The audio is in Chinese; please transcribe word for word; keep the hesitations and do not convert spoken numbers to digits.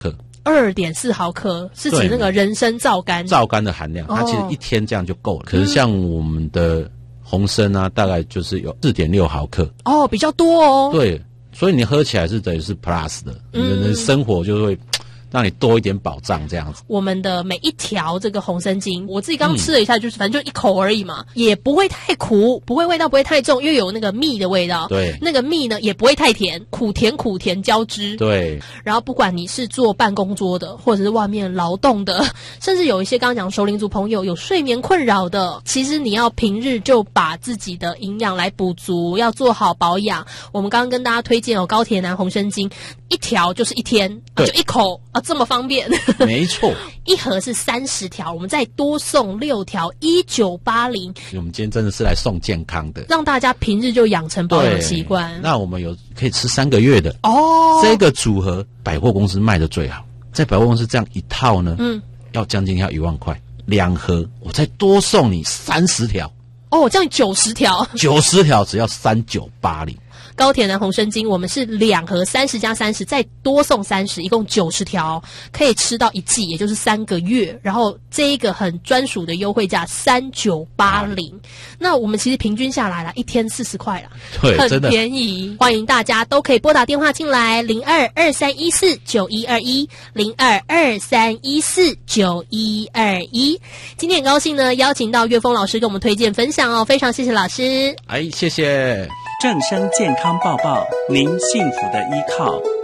克。 二点四毫克是指那个人参皂苷， 皂苷的含量，它其实一天这样就够了。哦、可是像我们的红参啊，大概就是有四点六毫克。 哦，比较多哦。 对，所以你喝起来是等于是 plus 的，嗯、你的生活就会让你多一点保障这样子。 我们的每一条这个红参精，我自己刚吃了一下，就是、嗯、反正就一口而已嘛，也不会太苦，不会味道不会太重，因为有那个蜜的味道。 对， 那个蜜呢也不会太甜，苦甜苦甜交织。 对， 然后不管你是做办公桌的，或者是外面劳动的，甚至有一些刚刚讲熟龄族朋友有睡眠困扰的，其实你要平日就把自己的营养来补足，要做好保养。我们刚刚跟大家推荐有高铁南红参精，一条就是一天，啊、就一口啊。这么方便， 没错。 一盒是三十条，我们再多送六条，一九八零。 我们今天真的是来送健康的， 让大家平日就养成保养习惯。 那我们有可以吃三个月的哦。 这个组合百货公司卖的最好，在百货公司这样一套呢，嗯，要将近要一万块，两盒我再多送你三十条。 哦，这样九十条， 九十条只要三九八零。 高铁南红参精，我们是两盒三十加三十，再多送三十，一共九十条，可以吃到一季，也就是三个月。然后这一个很专属的优惠价三九八零，那我们其实平均下来了，一天四十块了， 对， 很便宜。欢迎大家都可以拨打电话进来，零二二三一四九一二一，零二二三一四九一二一。今天很高兴呢，邀请到岳峰老师给我们推荐分享哦，非常谢谢老师。 哎，谢谢。 正声健康报报，您幸福的依靠。